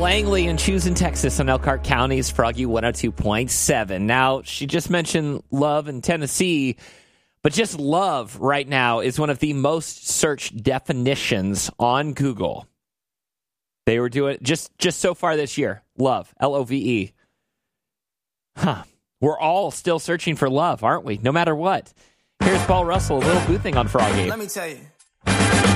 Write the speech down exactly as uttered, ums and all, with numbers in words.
Langley and Choose in Texas on Elkhart County's Froggy one oh two point seven. Now, she just mentioned love in Tennessee, but just love right now is one of the most searched definitions on Google. They were doing just, just so far this year. Love, L O V E. Huh. We're all still searching for love, aren't we? No matter what. Here's Paul Russell, a little boothing on Froggy. Let me tell you.